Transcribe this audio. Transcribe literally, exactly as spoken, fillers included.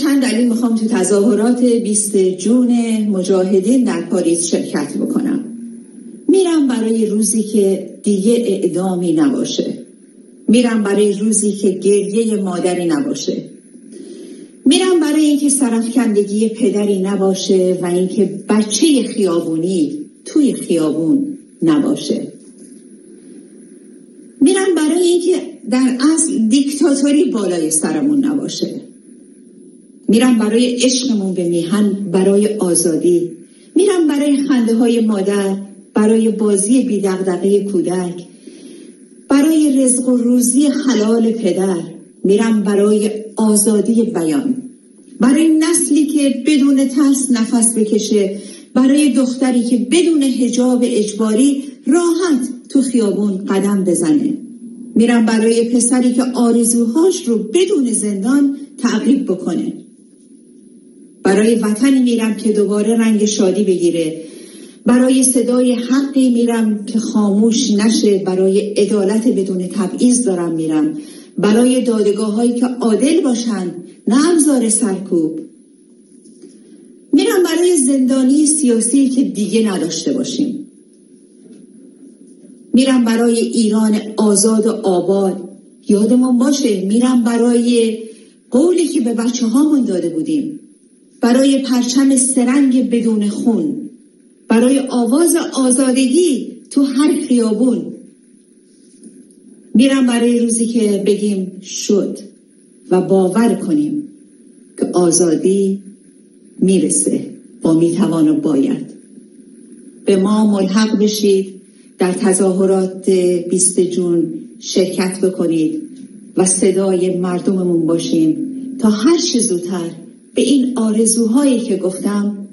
چند دلیل میخوام تو تظاهرات بیست جون مجاهدین در پاریس شرکت بکنم. میرم برای روزی که دیگه اعدامی نباشه. میرم برای روزی که گریه مادری نباشه. میرم برای اینکه سرفکندگی پدری نباشه و اینکه بچه خیابونی توی خیابون نباشه. میرم برای اینکه در اصل دیکتاتوری بالای سرمون نباشه. میرم برای عشقمون به میهن، برای آزادی. میرم برای خنده های مادر، برای بازی بی دغدغه کودک، برای رزق و روزی حلال پدر. میرم برای آزادی بیان، برای نسلی که بدون ترس نفس بکشه، برای دختری که بدون حجاب اجباری راحت تو خیابون قدم بزنه. میرم برای پسری که آرزوهاش رو بدون زندان تعقیب بکنه. برای وطنی میرم که دوباره رنگ شادی بگیره. برای صدای حقی میرم که خاموش نشه. برای عدالت بدون تبعیض دارم میرم. برای دادگاه هایی که عادل باشن، نه ابزار سرکوب. میرم برای زندانی سیاسی که دیگه نداشته باشیم. میرم برای ایران آزاد و آباد. یادمون باشه میرم برای قولی که به بچه هامون داده بودیم. برای پرچم سرنگ بدون خون. برای آواز آزادگی تو هر خیابون. میرم برای روزی که بگیم شد و باور کنیم که آزادی میرسه با میتوان و باید. به ما ملحق بشید، در تظاهرات بیست جون شرکت بکنید و صدای مردممون باشیم تا هر چه زودتر به این آرزوهایی که گفتم